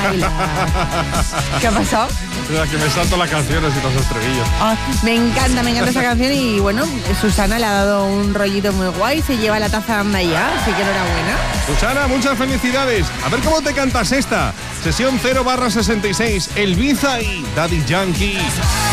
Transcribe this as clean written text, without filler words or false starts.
bailar. ¿Qué ha pasado? Que me salto las canciones y los estribillos. Me encanta esa canción y bueno, Susana le ha dado un rollito muy guay, se lleva la taza anda ya, así que enhorabuena. Susana, muchas felicidades. A ver cómo te cantas esta. Sesión 0/66, Elviza y Daddy Yankee.